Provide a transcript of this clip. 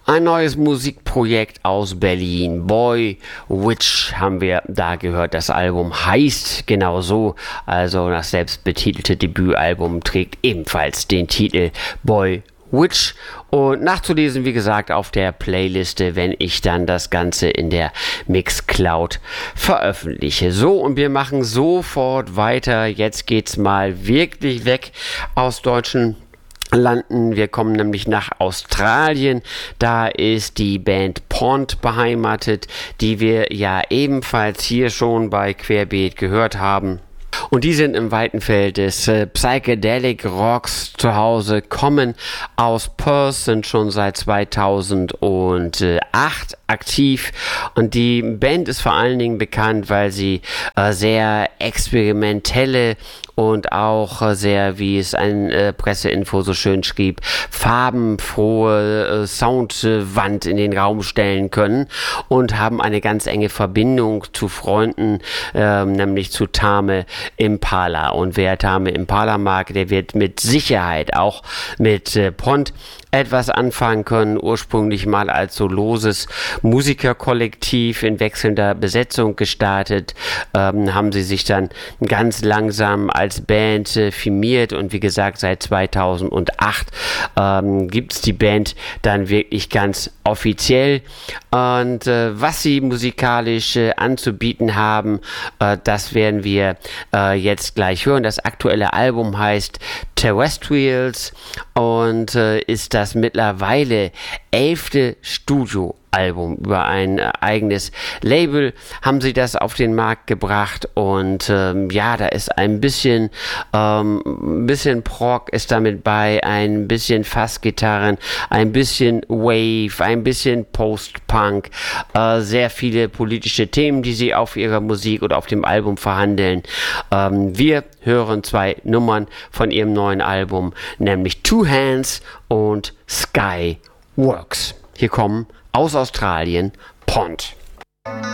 Ein neues Musikprojekt aus Berlin. Boy Witch haben wir da gehört. Das Album heißt genau so. Also das selbstbetitelte Debütalbum trägt ebenfalls den Titel Boy Witch. Und nachzulesen, wie gesagt, auf der Playliste, wenn ich dann das Ganze in der Mixcloud veröffentliche. So, und wir machen sofort weiter. Jetzt geht's mal wirklich weg aus deutschen Landen. Wir kommen nämlich nach Australien. Da ist die Band Pond beheimatet, die wir ja ebenfalls hier schon bei Querbeet gehört haben. Und die sind im weiten Feld des Psychedelic Rocks zu Hause, kommen aus Perth, sind schon seit 2008 aktiv. Und die Band ist vor allen Dingen bekannt, weil sie sehr experimentelle und auch sehr, wie es ein Presseinfo so schön schrieb, farbenfrohe Soundwand in den Raum stellen können und haben eine ganz enge Verbindung zu Freunden, nämlich zu Tame Impala. Und wer Tame Impala mag, der wird mit Sicherheit auch mit Pond etwas anfangen können. Ursprünglich mal als so loses Musikerkollektiv in wechselnder Besetzung gestartet, haben sie sich dann ganz langsam als Band firmiert und wie gesagt seit 2008 gibt's die Band dann wirklich ganz offiziell. Und was sie musikalisch anzubieten haben, das werden wir jetzt gleich hören. Das aktuelle Album heißt Terrestrials und ist das mittlerweile 11. Studioalbum. Über ein eigenes Label haben sie das auf den Markt gebracht und ja, da ist ein bisschen Prog ist damit bei, ein bisschen Fassgitarren, ein bisschen Wave, ein bisschen Post-Punk, sehr viele politische Themen, die sie auf ihrer Musik oder auf dem Album verhandeln. Wir hören 2 Nummern von ihrem neuen Album, nämlich Two Hands und Sky Works. Hier kommen aus Australien Pond.